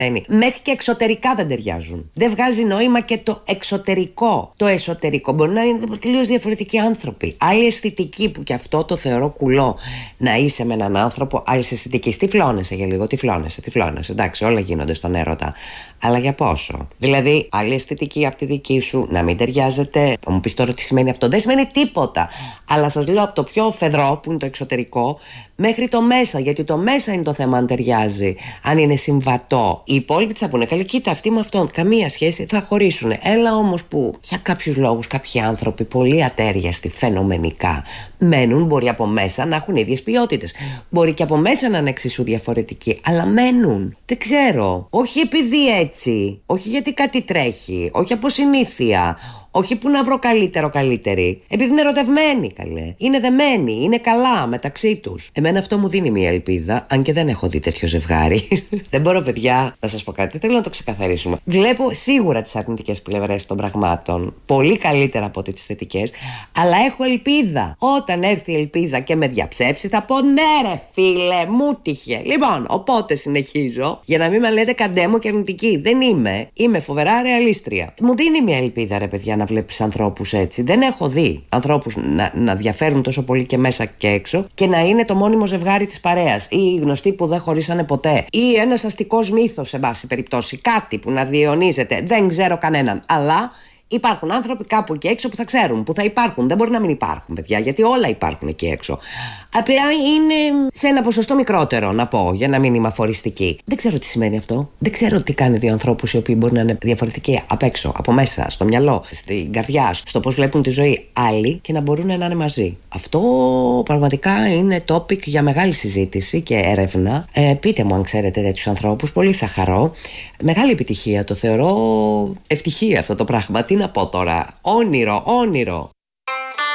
Μέχρι και εξωτερικά δεν ταιριάζουν. Δεν βγάζει νόημα και το εξωτερικό. Το εσωτερικό μπορεί να είναι τελείως διαφορετικοί άνθρωποι. Άλλη αισθητική, που και αυτό το θεωρώ κουλό. Να είσαι με έναν άνθρωπο άλλη αισθητική. Τυφλώνεσαι για λίγο, τυφλώνεσαι. Εντάξει, όλα γίνονται στον έρωτα. Αλλά για πόσο? Δηλαδή, άλλη αισθητική από τη δική σου, να μην ταιριάζεται. Θα μου πει τώρα τι σημαίνει αυτό? Δεν σημαίνει τίποτα. Αλλά σας λέω από το πιο φεδρό, που είναι το εξωτερικό, μέχρι το μέσα. Γιατί το μέσα είναι το θέμα, αν ταιριάζει, αν είναι συμβατό. Οι υπόλοιποι θα πούνε: καλή, κοίτα, αυτή με αυτόν καμία σχέση, θα χωρίσουν. Έλα όμως που για κάποιους λόγους κάποιοι άνθρωποι πολύ ατέριαστοι φαινομενικά μένουν. Μπορεί από μέσα να έχουν ίδιες ποιότητες. Μπορεί και από μέσα να είναι εξίσου διαφορετικοί. Αλλά μένουν. Δεν ξέρω. Όχι επειδή έτσι. Όχι γιατί κάτι τρέχει. Όχι από συνήθεια. Όχι που να βρω καλύτερη. Επειδή είναι ερωτευμένοι, καλέ. Είναι δεμένοι, είναι καλά μεταξύ τους. Εμένα αυτό μου δίνει μια ελπίδα, αν και δεν έχω δει τέτοιο ζευγάρι. Δεν μπορώ, παιδιά, να σας πω κάτι. Θέλω να το ξεκαθαρίσουμε. Βλέπω σίγουρα τις αρνητικές πλευρές των πραγμάτων. Πολύ καλύτερα από τις θετικές. Αλλά έχω ελπίδα. Όταν έρθει η ελπίδα και με διαψεύσει, θα πω: ναι, ρε φίλε, μου τύχε. Λοιπόν, οπότε συνεχίζω. Για να μην με λέτε καντέμο και αρνητική. Δεν είμαι. Είμαι φοβερά ρεαλίστρια. Μου δίνει μια ελπίδα, ρε παιδιά, να βλέπεις ανθρώπους έτσι. Δεν έχω δει ανθρώπους να διαφέρουν τόσο πολύ και μέσα και έξω και να είναι το μόνιμο ζευγάρι της παρέας, ή οι γνωστοί που δεν χωρίσανε ποτέ, ή ένας αστικός μύθος, σε βάση περιπτώσει. Κάτι που να διαιωνίζεται. Δεν ξέρω κανέναν. Αλλά υπάρχουν άνθρωποι κάπου εκεί έξω που θα ξέρουν, που θα υπάρχουν. Δεν μπορεί να μην υπάρχουν, παιδιά, γιατί όλα υπάρχουν εκεί έξω. Απλά είναι σε ένα ποσοστό μικρότερο, να πω, για να μην είμαι αφοριστική. Δεν ξέρω τι σημαίνει αυτό. Δεν ξέρω τι κάνει δύο ανθρώπους οι οποίοι μπορεί να είναι διαφορετικοί απ' έξω, από μέσα, στο μυαλό, στην καρδιά, στο πώς βλέπουν τη ζωή άλλοι και να μπορούν να είναι μαζί. Αυτό πραγματικά είναι topic για μεγάλη συζήτηση και έρευνα. Πείτε μου αν ξέρετε τέτοιους ανθρώπους, πολύ θα χαρώ. Μεγάλη επιτυχία, το θεωρώ ευτυχία αυτό το πράγμα. Τι να πω τώρα, όνειρο.